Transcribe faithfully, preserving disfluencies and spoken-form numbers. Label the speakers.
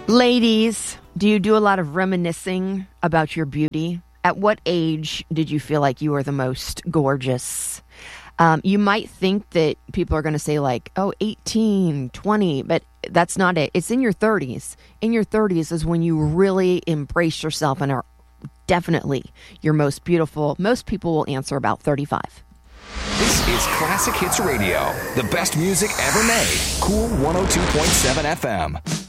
Speaker 1: Ladies, do you do a lot of reminiscing about your beauty? At what age did you feel like you were the most gorgeous? Um, you might think that people are going to say like, oh, eighteen, twenty, but that's not it. It's in your thirties. In your thirties is when you really embrace yourself and are definitely your most beautiful. Most people will answer about thirty-five.
Speaker 2: This is Classic Hits Radio, the best music ever made. Cool one oh two point seven F M.